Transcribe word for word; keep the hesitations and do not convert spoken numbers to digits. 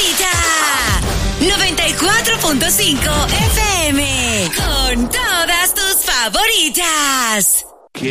favorita. noventa y cuatro punto cinco F M. Con todas tus favoritas.